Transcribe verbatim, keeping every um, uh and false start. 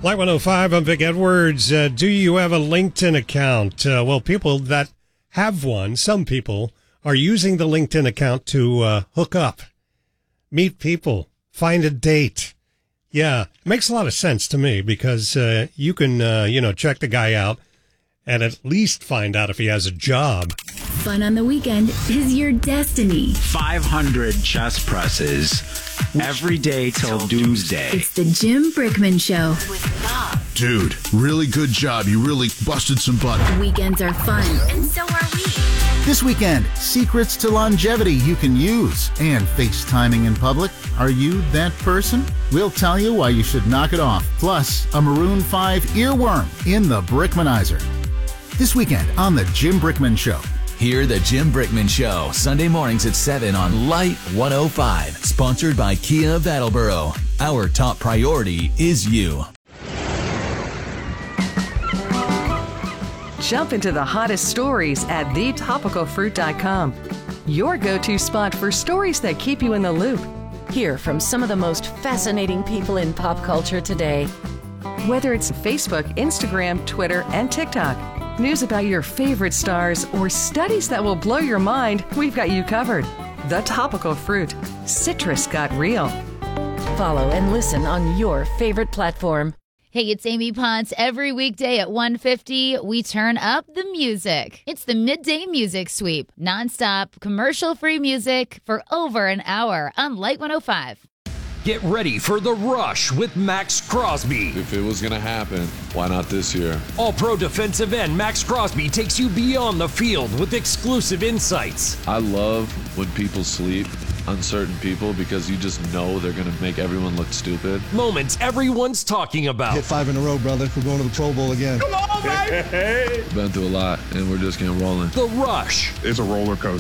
Light one oh five, I'm Vic Edwards. Uh, do you have a LinkedIn account? Uh, well, people that have one, some people, are using the LinkedIn account to uh, hook up, meet people, find a date. Yeah, it makes a lot of sense to me because uh, you can, uh, you know, check the guy out and at least find out if he has a job. Fun on the weekend is your destiny. five hundred chest presses every day till doomsday. It's the Jim Brickman Show. With Bob. Dude, really good job. You really busted some butt. Weekends are fun, And so are we. This weekend, secrets to longevity you can use. And FaceTiming in public. Are you that person? We'll tell you why you should knock it off. Plus, a Maroon five earworm in the Brickmanizer. This weekend on the Jim Brickman Show. Hear the Jim Brickman Show, Sunday mornings at seven on Light one oh five. Sponsored by Kia of Attleboro. Our top priority is you. Jump into the hottest stories at the topical fruit dot com. Your go-to spot for stories that keep you in the loop. Hear from some of the most fascinating people in pop culture today. Whether it's Facebook, Instagram, Twitter, and TikTok. News about your favorite stars or studies that will blow your mind, we've got you covered. The Topical Fruit. Citrus got real. Follow and listen on your favorite platform. Hey, it's Amy Ponce. Every weekday at one fifty, we turn up the music. It's the Midday Music Sweep. Nonstop, commercial-free music for over an hour on Light one oh five. Get ready for The Rush with Max Crosby. If it was going to happen, why not this year? All-pro defensive end Max Crosby takes you beyond the field with exclusive insights. I love when people sleep on certain people because you just know they're going to make everyone look stupid. Moments everyone's talking about. Hit five in a row, brother. We're going to the Pro Bowl again. Come on, baby! Been through a lot, and we're just getting rolling. The Rush. It's a roller coaster.